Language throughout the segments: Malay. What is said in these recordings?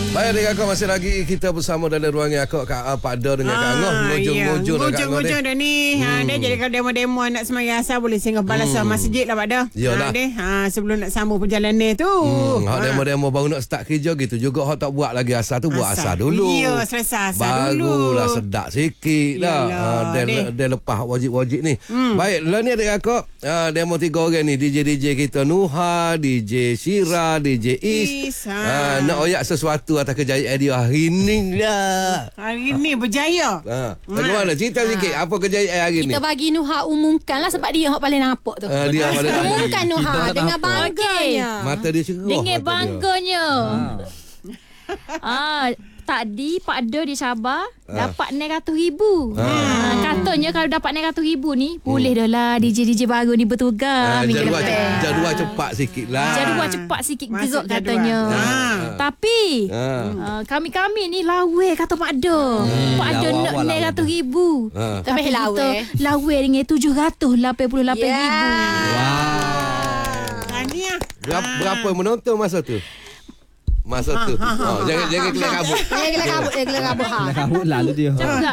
Baik, adik kakak, masih lagi kita bersama dalam ruangan akak Pak Da dengan Kak Angah. Ngujung-ngujung dah Kak Angah ni. Dah ni. Dia jadi kalau demo-demo nak sembahyang asar boleh singgah balas masjid lah Pak Da. Yalah. Sebelum nak sambung perjalanan tu. Hak demo-demo baru nak start kerja gitu juga. Hak tak buat lagi asar tu, buat asar dulu. Ya, selesai asar dulu. Barulah sedap sikit dah. Dia lepas wajib-wajib ni. Baik, lah ni adik kakak. Demo 3 orang ni. DJ kita Nuha, DJ Syira, DJ Is. Nak oyak sesuatu atas kejayaan dia hari ni lah. Hari ni berjaya. Bagaimana? Cerita sikit. Apa kejayaan hari ni? Kita bagi Nuha umumkan lah sebab dia yang paling nampak tu. Dia paling nampak. Umumkan Nuha dengan bangganya. Mata dia cerah. Dengan bangganya. Tadi Pak Da di Sabah dapat RM900,000. Katanya kalau dapat RM900,000 ni boleh dah lah DJ baru ni bertugas. Jadual cepat sikit lah. Jadual cepat sikit gerak katanya. Tapi kami ni lawe kata Pak Da. Pak Da nak RM900,000. Tapi kita lawe dengan RM788,000. Berapa menonton masa tu? Jangan kelak kabut. Kelak kabut lalu dia.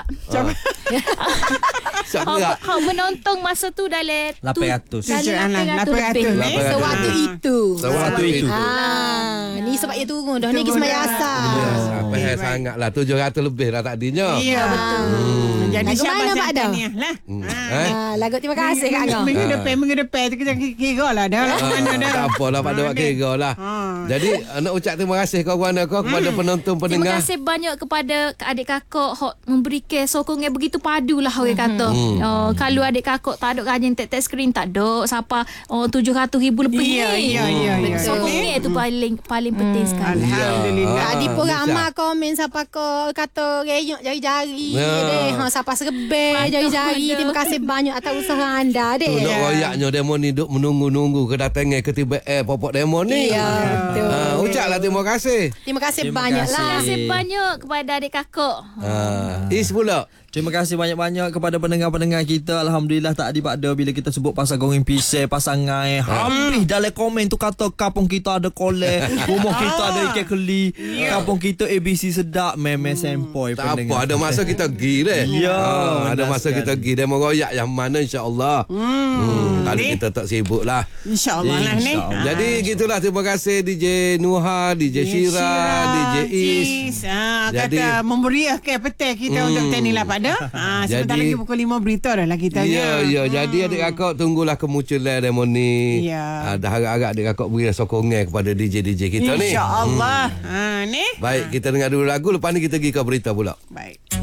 Siapa kau menonton masa tu dalam 800 lebih. Sewaktu itu. Ni sebab dia turun dah ni pergi sembahyang asar. Sampai sangatlah 700 lebih dah tadinya. Ya betul. Jadi mana Pak Da? Lagu terima kasih Kak Angah. Minggu depan tu kita kira lah dah. Mana dah. Tak apalah Pak Da buat kira lah. Jadi nak ucap terima kasih kawan aku kepada penonton pendengar. Terima kasih banyak kepada adik kakak hok memberikan sokongan begitu padu lah orang kata. Kalau adik kakak tak ada rajin tek skrin tak ada siapa RM700,000 lebih ni. Ya. Sokongan tu paling penting sekali. Alhamdulillah. Tadi pun ramai komen siapa kata reyok jari-jari deh. Siapa serebel jari-jari. Terima kasih banyak atas usaha anda deh. Tu nak royaknya demo ni duk menunggu kedatangan ketiba popok demo ni. Ya. Ucaplah terima kasih. Terima kasih banyak lah. Terima kasih banyak kepada adik kakak. Is pula. Terima kasih banyak-banyak kepada pendengar-pendengar kita. Alhamdulillah tak ada Pak Da bila kita sebut pasal goreng pisang, pasal ngai. Habis dalam komen tu kata kampung kita ada kolek, rumah kita ada ikan keli, kampung kita ABC sedap, meme sempoi pendengar. Tak apa, ada masa kita pergi deh. Ya, ada masa kita pergi demo royak yang mana insya-Allah. Tadi kita tak sibuk lah. InsyaAllah lah ni. Jadi gitulah, terima kasih DJ Nuha, DJ Syira, DJ Is. Kata memberiahkan petai kita untuk tani lah Pak Da. Sebentar lagi pukul 5 berita dah lah kita. Ya. Jadi adik kakak tunggulah kemunculan demo ni. Dah harap-harap adik kakak beri sokongan kepada DJ kita ni. InsyaAllah. Ni. Baik, kita dengar dulu lagu. Lepas ni kita pergi ke berita pula. Baik.